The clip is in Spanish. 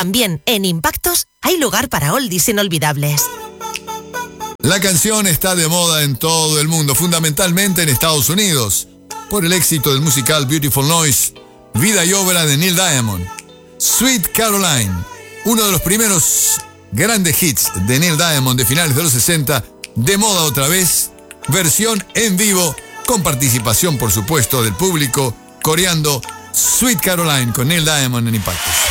también en Impactos hay lugar para oldies inolvidables. La canción está de moda en todo el mundo, fundamentalmente en Estados Unidos, por el éxito del musical Beautiful Noise, vida y obra de Neil Diamond. Sweet Caroline, uno de los primeros grandes hits de Neil Diamond de finales de los 60, de moda otra vez, versión en vivo, con participación, por supuesto, del público, coreando Sweet Caroline con Neil Diamond en Impactos.